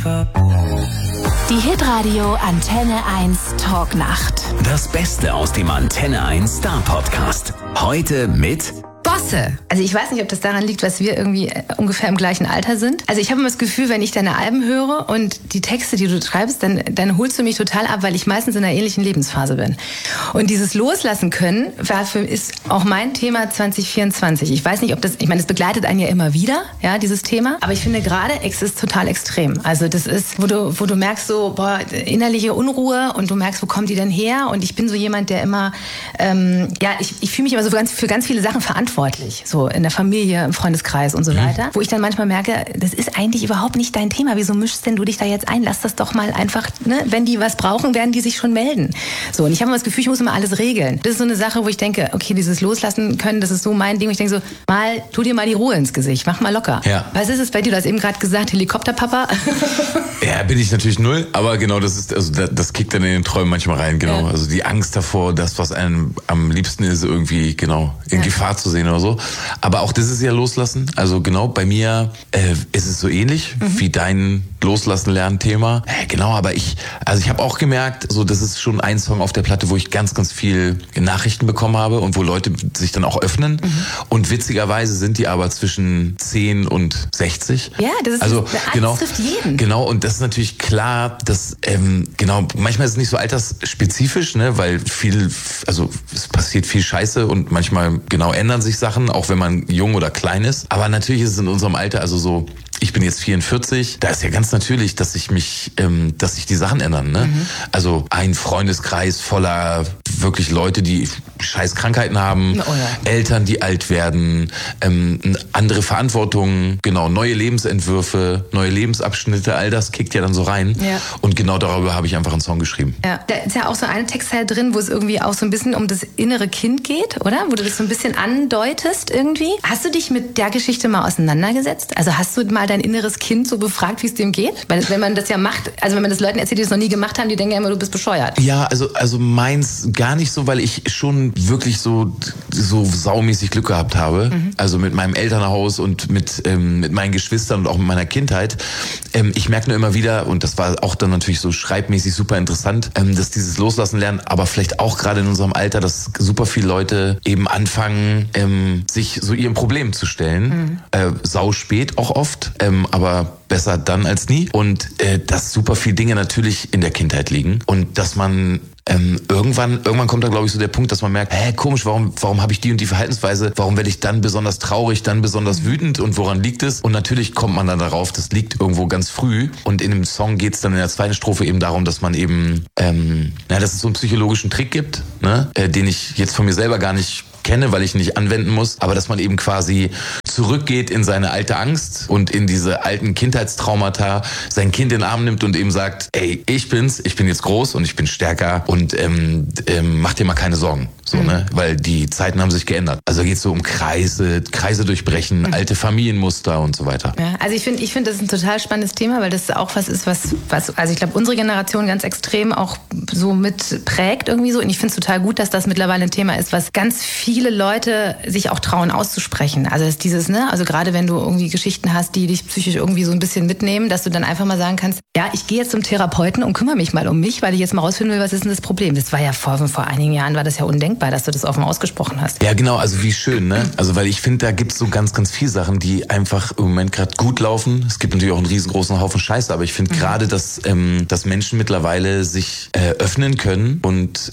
give up. Die Hitradio Antenne 1 Talknacht. Das Beste aus dem Antenne 1 Star Podcast. Heute mit Bosse. Also ich weiß nicht, ob das daran liegt, dass wir irgendwie ungefähr im gleichen Alter sind. Also ich habe immer das Gefühl, wenn ich deine Alben höre und die Texte, die du schreibst, dann holst du mich total ab, weil ich meistens in einer ähnlichen Lebensphase bin. Und dieses Loslassen können ist auch mein Thema 2024. Ich weiß nicht, ob das, ich meine, es begleitet einen ja immer wieder, ja, dieses Thema. Aber ich finde gerade, es ist total extrem. Also das ist, wo du merkst so, boah, innerliche Unruhe und du merkst, wo kommt die denn her? Und ich bin so jemand, der immer, ich fühle mich immer so für ganz viele Sachen verantwortlich. So in der Familie, im Freundeskreis und so weiter. Wo ich dann manchmal merke, das ist eigentlich überhaupt nicht dein Thema. Wieso mischst denn du dich da jetzt ein? Lass das doch mal einfach, ne? Wenn die was brauchen, werden die sich schon melden. So, und ich habe immer das Gefühl, ich muss immer alles regeln. Das ist so eine Sache, wo ich denke, okay, dieses Loslassen können, das ist so mein Ding. Ich denke so, tu dir mal die Ruhe ins Gesicht, mach mal locker. Ja. Was ist es bei dir? Du hast eben gerade gesagt, Helikopterpapa. Ja, bin ich natürlich null, aber genau, das kickt dann in den Träumen manchmal rein, genau. Ja. Also die Angst davor, das, was einem am liebsten ist, irgendwie, genau, in Gefahr zu sehen oder so. Aber auch das ist ja Loslassen. Also genau, bei mir ist es so ähnlich wie dein Loslassen-Lernen-Thema. Genau, aber ich habe auch gemerkt, so das ist schon ein Song auf der Platte, wo ich ganz, ganz viel Nachrichten bekommen habe und wo Leute sich dann auch öffnen. Und witzigerweise sind die aber zwischen 10 und 60. Ja, das ist also, alles trifft jeden. Genau, und das ist natürlich klar, dass manchmal ist es nicht so altersspezifisch, ne, weil es passiert viel Scheiße und manchmal ändern sich Sachen, auch wenn man jung oder klein ist. Aber natürlich ist es in unserem Alter, also so, ich bin jetzt 44, da ist ja ganz natürlich, dass sich die Sachen ändern, ne? Also ein Freundeskreis voller wirklich Leute, die scheiß Krankheiten haben, Eltern, die alt werden, andere Verantwortungen, genau, neue Lebensentwürfe, neue Lebensabschnitte, all das kickt ja dann so rein. Ja. Und genau darüber habe ich einfach einen Song geschrieben. Ja, da ist ja auch so eine Textteil drin, wo es irgendwie auch so ein bisschen um das innere Kind geht, oder? Wo du das so ein bisschen andeutest irgendwie. Hast du dich mit der Geschichte mal auseinandergesetzt? Also hast du mal dein inneres Kind so befragt, wie es dem geht? Weil wenn man das ja macht, also wenn man das Leuten erzählt, die das noch nie gemacht haben, die denken ja immer, du bist bescheuert. Ja, also meins gar nicht so, weil ich schon wirklich so saumäßig Glück gehabt habe. Also mit meinem Elternhaus und mit meinen Geschwistern und auch mit meiner Kindheit. Ich merke nur immer wieder, und das war auch dann natürlich so schreibmäßig super interessant, dass dieses Loslassen lernen, aber vielleicht auch gerade in unserem Alter, dass super viele Leute eben anfangen, sich so ihrem Problem zu stellen. Sau spät auch oft, aber besser dann als nie. Und dass super viele Dinge natürlich in der Kindheit liegen und dass man irgendwann kommt da, glaube ich, so der Punkt, dass man merkt, komisch, warum habe ich die und die Verhaltensweise? Warum werde ich dann besonders traurig, dann besonders wütend und woran liegt es? Und natürlich kommt man dann darauf, das liegt irgendwo ganz früh. Und in dem Song geht es dann in der zweiten Strophe eben darum, dass man eben, dass es so einen psychologischen Trick gibt, ne, den ich jetzt von mir selber gar nicht kenne, weil ich ihn nicht anwenden muss, aber dass man eben quasi zurückgeht in seine alte Angst und in diese alten Kindheitstraumata, sein Kind in den Arm nimmt und eben sagt, ey, ich bin jetzt groß und ich bin stärker und mach dir mal keine Sorgen. So, ne? Weil die Zeiten haben sich geändert. Also geht es so um Kreise durchbrechen, alte Familienmuster und so weiter. Ja, also ich finde, das ist ein total spannendes Thema, weil das auch was ist, was also ich glaube, unsere Generation ganz extrem auch so mit prägt irgendwie so. Und ich finde es total gut, dass das mittlerweile ein Thema ist, was ganz viele Leute sich auch trauen auszusprechen. Also ist dieses, ne, also gerade wenn du irgendwie Geschichten hast, die dich psychisch irgendwie so ein bisschen mitnehmen, dass du dann einfach mal sagen kannst, ja, ich gehe jetzt zum Therapeuten und kümmere mich mal um mich, weil ich jetzt mal rausfinden will, was ist denn das Problem. Das war ja vor einigen Jahren, war das ja undenkbar, dass du das offen ausgesprochen hast. Ja, genau, also wie schön, ne? Also weil ich finde, da gibt's so ganz, ganz viele Sachen, die einfach im Moment gerade gut laufen. Es gibt natürlich auch einen riesengroßen Haufen Scheiße, aber ich finde gerade, dass Menschen mittlerweile sich öffnen können und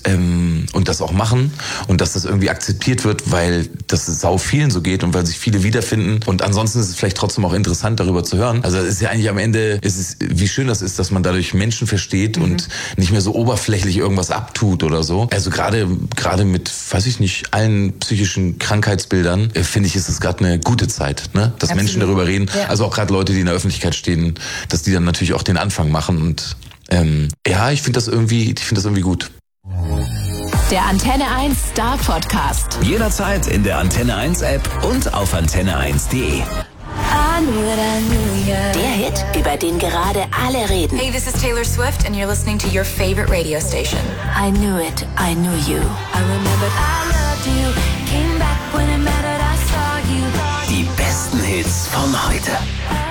das auch machen und dass das irgendwie akzeptiert wird, weil das sau vielen so geht und weil sich viele wiederfinden. Und ansonsten ist es vielleicht trotzdem auch interessant, darüber zu hören. Also es ist ja eigentlich am Ende, wie schön das ist, dass man dadurch Menschen versteht und nicht mehr so oberflächlich irgendwas abtut oder so. Also gerade mit, weiß ich nicht, allen psychischen Krankheitsbildern, finde ich, ist es gerade eine gute Zeit, ne? Dass Menschen darüber reden. Ja. Also auch gerade Leute, die in der Öffentlichkeit stehen, dass die dann natürlich auch den Anfang machen. Und ich finde das irgendwie gut. Der Antenne 1 Star Podcast. Jederzeit in der Antenne 1 App und auf antenne1.de. Der Hit, über den gerade alle reden. Hey, this is Taylor Swift and you're listening to your favorite radio station. I knew it, I knew you. I remembered I loved you. Came back when it mattered, I saw you. Die besten Hits von heute.